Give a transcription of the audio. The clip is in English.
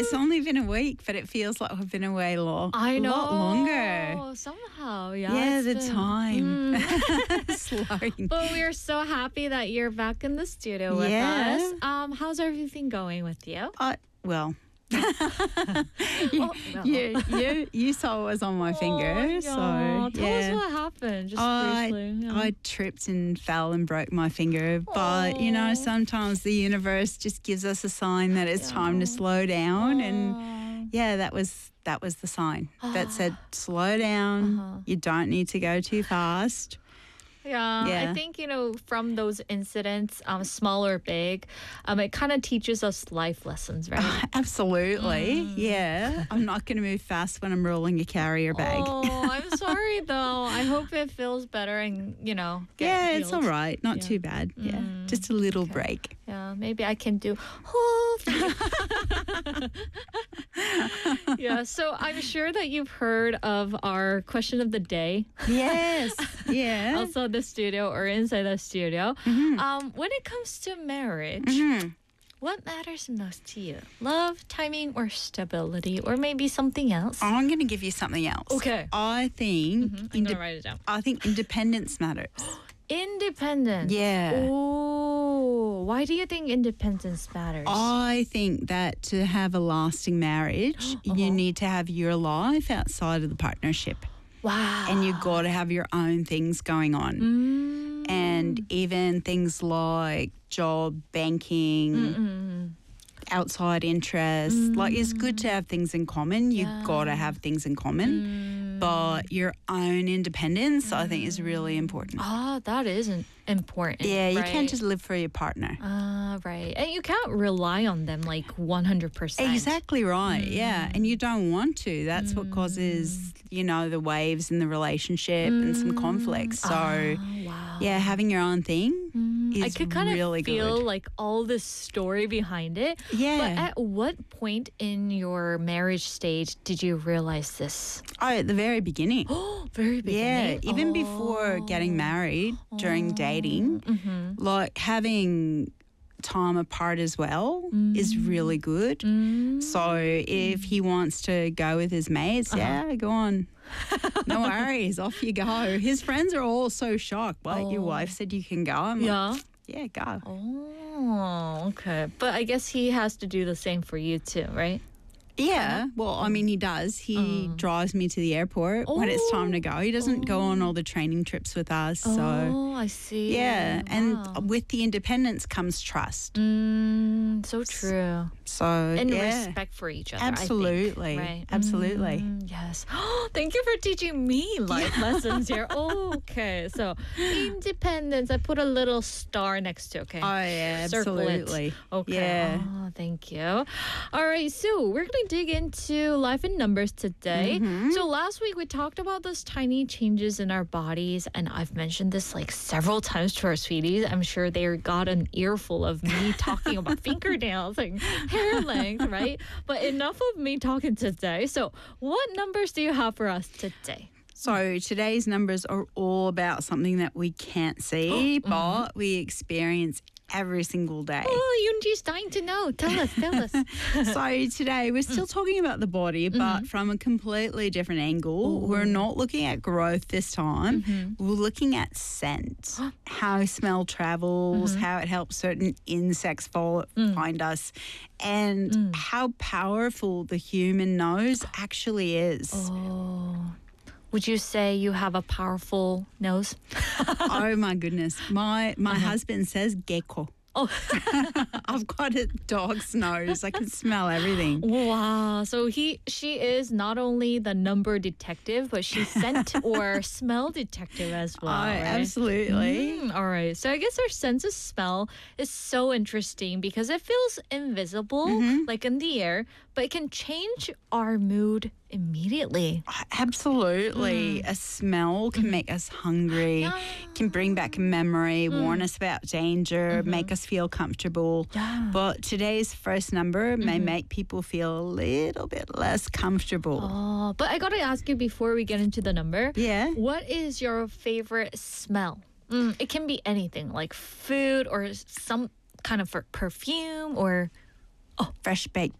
it's only been a week, but it feels like we've been away I know. a lot longer. Somehow, yeah. Yeah, it's the been- time. Mm. Slowing. But we're so happy that you're back in the studio with Yeah. us. How's everything going with you? Well, Oh, well. you saw what was on my finger. Oh, So yeah. Tell us yeah. what happened, just briefly. Yeah. I tripped and fell and broke my finger. But, Oh. sometimes the universe just gives us a sign that it's time to slow down. And yeah, that was the sign that said, slow down. You don't need to go too fast. Yeah, Yeah. I think, from those incidents, small or big, it kind of teaches us life lessons, right? Absolutely. Yeah. I'm not going to move fast when I'm rolling a carrier bag. Oh, I'm sorry, though. I hope it feels better and, get Yeah, it's all healed. right. Not too bad. Yeah. Just a little break. Yeah, maybe I can do for you. Yeah, so I'm sure that you've heard of our question of the day. Yes. Yeah. Outside the studio or inside the studio. When it comes to marriage, what matters most to you? Love, timing, or stability? Or maybe something else? I'm going to give you something else. Okay. I think I'm going to write it down. I think independence matters. Independence. Yeah. Oh, why do you think independence matters? I think that to have a lasting marriage, you need to have your life outside of the partnership. Wow. And you got to have your own things going on. And even things like job, banking, outside interests. Like, it's good to have things in common. You got to have things in common. But your own independence, I think, is really important. That is important. Yeah, you right? can't just live for your partner. Right. And you can't rely on them like 100%. Exactly right. Yeah. And you don't want to. That's what causes, the waves in the relationship and some conflicts. So, Wow. yeah, having your own thing I is could kind of really feel good. like all this story behind it. Yeah. But at what point in your marriage stage did you realize this? Oh, at the very beginning. Very Yeah, beginning. even before getting married, during dating, like having time apart as well is really good. So if he wants to go with his mates, yeah, go on. No worries, off you go. His friends are all so shocked. What, your wife said you can go? I'm like, yeah, go. Oh, okay. But I guess he has to do the same for you too, right? Yeah, well, I mean, he does. He drives me to the airport when it's time to go. He doesn't go on all the training trips with us. So, Oh, I see. yeah, Wow. and with the independence comes trust. So true. So, And yeah. respect for each other. Absolutely. I think, right? Absolutely. Yes. Thank you for teaching me life lessons here. Okay. So, independence. I put a little star next to, okay? Oh, yeah, Circle it. absolutely. Okay. Yeah. Oh, thank you. All right. So, we're going to dig into life in numbers today. Mm-hmm. So, last week we talked about those tiny changes in our bodies. And I've mentioned this like several times to our sweeties. I'm sure they got an earful of me talking about fingernails and hair length, right? But enough of me talking today. So, what numbers do you have for us today? So today's numbers are all about something that we can't see, but we experience every single day. Oh, Yoonji's dying to know. Tell us, tell us. So today we're still talking about the body, but from a completely different angle. We're not looking at growth this time. We're looking at scent, how smell travels, how it helps certain insects find us, and how powerful the human nose actually is. Would you say you have a powerful nose? Oh my goodness. My husband says gecko. Oh. I've got a dog's nose. I can smell everything. Wow. So she is not only the number detective, but she's scent or smell detective as well. Oh, right? absolutely. All right. So I guess our sense of smell is so interesting because it feels invisible, like in the air, but it can change our mood immediately. Absolutely. A smell can make us hungry, can bring back a memory, warn us about danger, make us feel comfortable. But today's first number may make people feel a little bit less comfortable. Oh, but I got to ask you before we get into the number. Yeah. What is your favorite smell? It can be anything like food or some kind of perfume or Fresh baked